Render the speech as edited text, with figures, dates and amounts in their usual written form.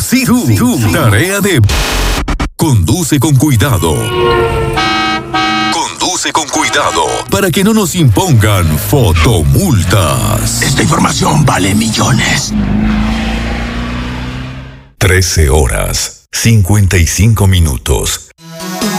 Tarea de... Conduce con cuidado. Conduce con cuidado para que no nos impongan fotomultas. Esta información vale millones. 13 horas, 55 minutos.